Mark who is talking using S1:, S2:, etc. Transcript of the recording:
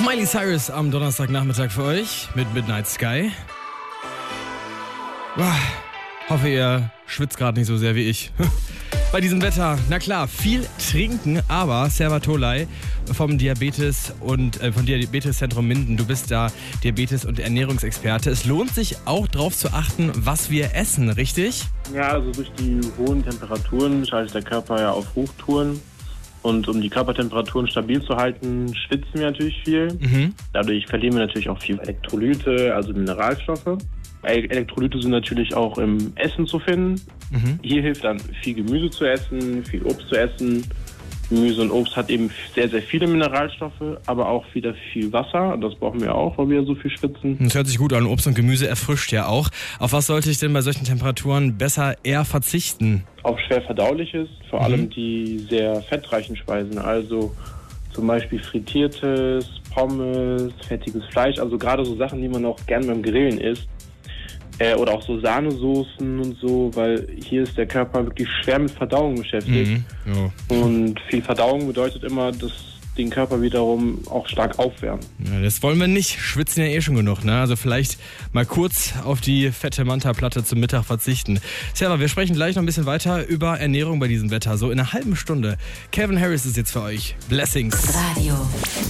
S1: Miley Cyrus am Donnerstagnachmittag für euch mit Midnight Sky. Hoffe, ihr schwitzt gerade nicht so sehr wie ich. Bei diesem Wetter, na klar, viel trinken, aber Serva Tolai vom Diabeteszentrum Minden, du bist da Diabetes- und Ernährungsexperte. Es lohnt sich auch darauf zu achten, was wir essen, richtig?
S2: Ja, also durch die hohen Temperaturen schaltet der Körper ja auf Hochtouren. Und um die Körpertemperaturen stabil zu halten, schwitzen wir natürlich viel. Dadurch verlieren wir natürlich auch viel Elektrolyte, also Mineralstoffe. Elektrolyte sind natürlich auch im Essen zu finden. Hier hilft dann viel Gemüse zu essen, viel Obst zu essen. Gemüse und Obst hat eben sehr, sehr viele Mineralstoffe, aber auch wieder viel Wasser. Das brauchen wir auch, weil wir so viel schwitzen.
S1: Das hört sich gut an. Obst und Gemüse erfrischt ja auch. Auf was sollte ich denn bei solchen Temperaturen besser eher verzichten?
S2: Auf schwer verdauliches, vor allem die sehr fettreichen Speisen, also zum Beispiel frittiertes, Pommes, fettiges Fleisch, also gerade so Sachen, die man auch gern beim Grillen isst. Oder auch so Sahnesoßen und so, weil hier ist der Körper wirklich schwer mit Verdauung beschäftigt. Und viel Verdauung bedeutet immer, dass den Körper wiederum auch stark aufwärmen.
S1: Ja, das wollen wir nicht. Schwitzen ja eh schon genug, ne? Also vielleicht mal kurz auf die fette Manta-Platte zum Mittag verzichten. Serva, wir sprechen gleich noch ein bisschen weiter über Ernährung bei diesem Wetter. So in einer halben Stunde. Calvin Harris ist jetzt für euch. Blessings.
S3: Radio.